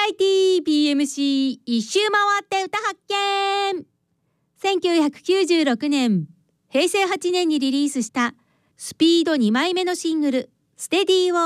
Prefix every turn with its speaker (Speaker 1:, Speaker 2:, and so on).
Speaker 1: PITPMC 一周回って歌発見。1996年平成8年にリリースしたスピード2枚目のシングルステディーを